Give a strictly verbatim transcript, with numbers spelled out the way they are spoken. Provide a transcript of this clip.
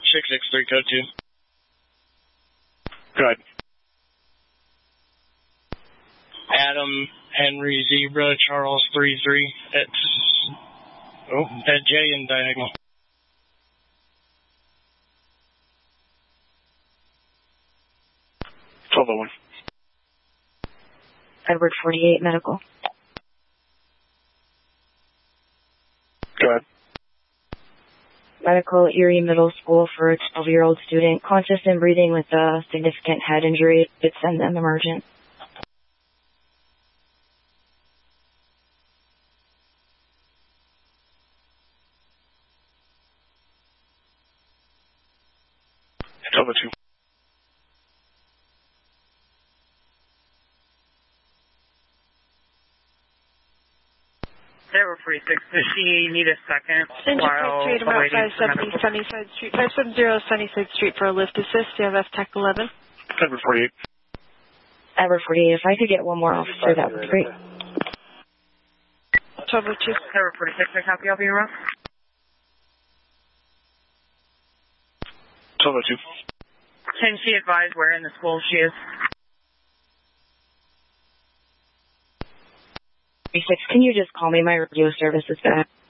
six six three, code two. Go ahead. Adam, Henry, Zebra, Charles, three three, at, oh, at J and diagonal. twelve oh one. Edward, forty-eight, medical. Go ahead. Medical, Erie Middle School for a twelve-year-old student, conscious and breathing with a significant head injury. It send them emergent. twelve oh two. Zero forty-six. Does she need a second while Street, about waiting five for seventy medical? Sunnyside Street, five seventy Sunnyside Street for a lift assist. Do you have F TEC eleven? Edward, forty-eight. Edward, forty-eight, if I could get one more officer, that would be great. twelve oh two. Zero forty-six. I copy. I'll be around. twelve oh two. Can she advise where in the school she is? Can you just call me? My radio service is bad.